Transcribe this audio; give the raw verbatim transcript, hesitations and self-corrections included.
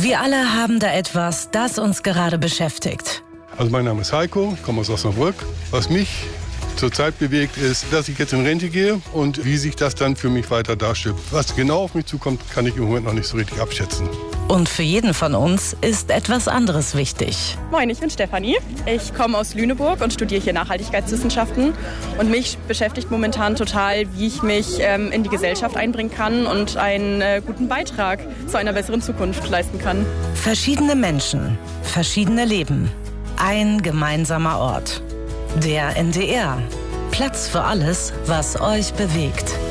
Wir alle haben da etwas, das uns gerade beschäftigt. Also mein Name ist Heiko, ich komme aus Osnabrück. Was mich zurzeit bewegt, ist, dass ich jetzt in Rente gehe und wie sich das dann für mich weiter darstellt. Was genau auf mich zukommt, kann ich im Moment noch nicht so richtig abschätzen. Und für jeden von uns ist etwas anderes wichtig. Moin, ich bin Stefanie. Ich komme aus Lüneburg und studiere hier Nachhaltigkeitswissenschaften. Und mich beschäftigt momentan total, wie ich mich ähm, in die Gesellschaft einbringen kann und einen äh, guten Beitrag zu einer besseren Zukunft leisten kann. Verschiedene Menschen, verschiedene Leben. Ein gemeinsamer Ort. Der N D R. Platz für alles, was euch bewegt.